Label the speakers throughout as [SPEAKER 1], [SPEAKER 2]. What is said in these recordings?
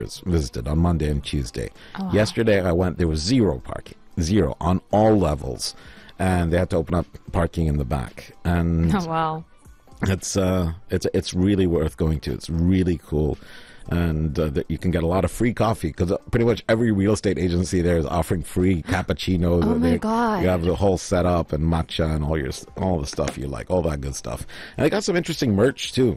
[SPEAKER 1] visited on Monday and Tuesday.
[SPEAKER 2] Oh, wow.
[SPEAKER 1] Yesterday I went, there was zero parking, zero on all levels, and they had to open up parking in the back. And
[SPEAKER 2] Oh, wow.
[SPEAKER 1] it's really worth going to. It's really cool. And that you can get a lot of free coffee, because pretty much every real estate agency there is offering free cappuccinos.
[SPEAKER 2] Oh my God.
[SPEAKER 1] You have the whole setup and matcha and all the stuff you like, all that good stuff. And they got some interesting merch too.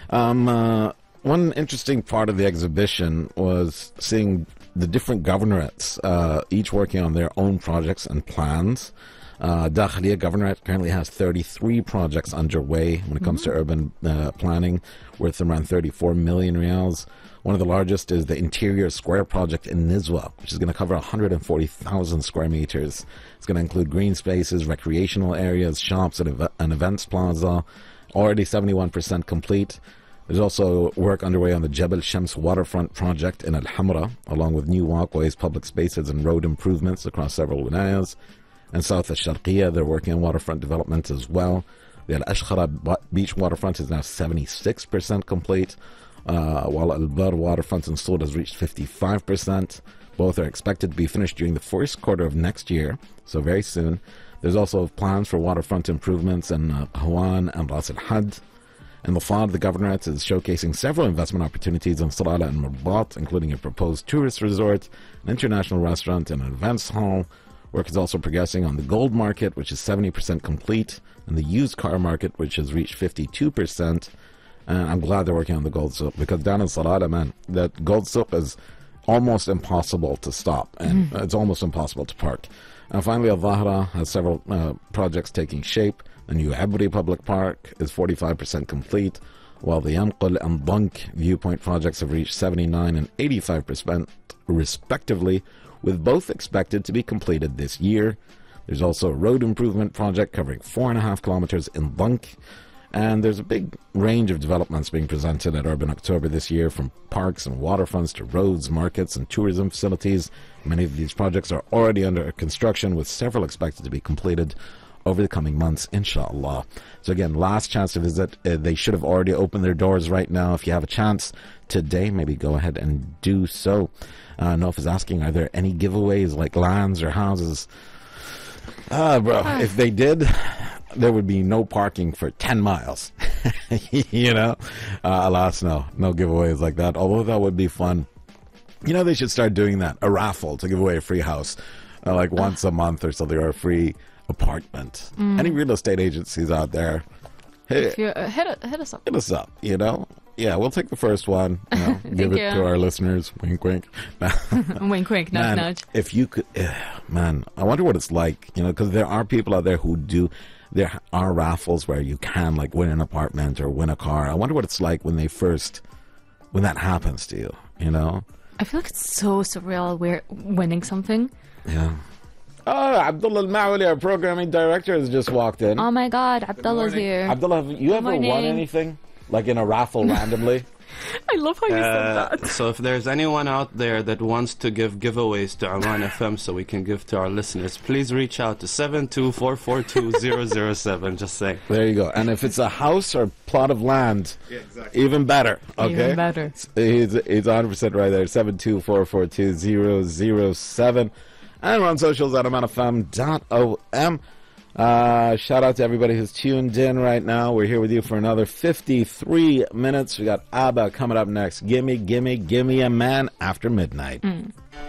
[SPEAKER 1] One interesting part of the exhibition was seeing the different governorates, each working on their own projects and plans. Dakhliya Governorate currently has 33 projects underway when it comes to urban planning, worth around 34 million riyals. One of the largest is the Interior Square project in Nizwa, which is going to cover 140,000 square meters. It's going to include green spaces, recreational areas, shops, and an events plaza. Already 71% complete. There's also work underway on the Jebel Shams waterfront project in Al Hamra, along with new walkways, public spaces, and road improvements across several wilayas. And south of Sharqiyya, they're working on waterfront development as well. The Al Ashkhara beach waterfront is now 76% complete, while Al Bar waterfront in Soud has reached 55%. Both are expected to be finished during the first quarter of next year, so very soon. There's also plans for waterfront improvements in Hawan and Ras Al Had. In the FAD, the governorate is showcasing several investment opportunities in Salalah and Mirbat, including a proposed tourist resort, an international restaurant, and an events hall. Work is also progressing on the gold market, which is 70% complete, and the used car market, which has reached 52%. I'm glad they're working on the gold souk, because down in Salalah, man, that gold souk is almost impossible to stop, and it's almost impossible to park. And finally, Al-Zahra has several projects taking shape. The new Abri Public Park is 45% complete, while the Yanqul and Dunk viewpoint projects have reached 79 and 85% respectively, with both expected to be completed this year. There's also a road improvement project covering 4.5 kilometers in Dunk, and there's a big range of developments being presented at Urban October this year, from parks and waterfronts to roads, markets, and tourism facilities. Many of these projects are already under construction, with several expected to be completed over the coming months, inshallah. So again, last chance to visit. They should have already opened their doors right now. If you have a chance today, maybe go ahead and do so. Nof is asking, are there any giveaways like lands or houses? Bro, if they did, there would be no parking for 10 miles. You know? Alas, no giveaways like that. Although that would be fun. You know, they should start doing that. A raffle to give away a free house. Like once a month or something, or a free apartment. Any real estate agencies out there, hey,
[SPEAKER 2] If you, hit us up.
[SPEAKER 1] hit us up, you know? Yeah, we'll take the first one. You know, give it to our listeners. Wink, wink.
[SPEAKER 2] Wink, wink, nudge,
[SPEAKER 1] Man,
[SPEAKER 2] nudge.
[SPEAKER 1] if you could, man, I wonder what it's like, you know, because there are people out there who do, there are raffles where you can, like, win an apartment or win a car. I wonder what it's like when that happens to you, you know?
[SPEAKER 2] I feel like it's so surreal we're winning something.
[SPEAKER 1] Yeah. Oh, Abdullah Al-Mawali, our programming director, has just walked in.
[SPEAKER 2] Oh my God, Abdullah's here.
[SPEAKER 1] Abdullah, have you ever won
[SPEAKER 2] morning.
[SPEAKER 1] anything? Like in a raffle randomly?
[SPEAKER 2] I love how you said that.
[SPEAKER 3] So if there's anyone out there that wants to give giveaways to Oman FM so we can give to our listeners, please reach out to 724420007. Just say.
[SPEAKER 1] There you go. And if it's a house or plot of land, even better. Okay?
[SPEAKER 2] Even better.
[SPEAKER 1] He's 100% right there. 724420007. And we're on socials at omanfm.om. Shout out to everybody who's tuned in right now. We're here with you for another 53 minutes. We got ABBA coming up next. Gimme a man after midnight.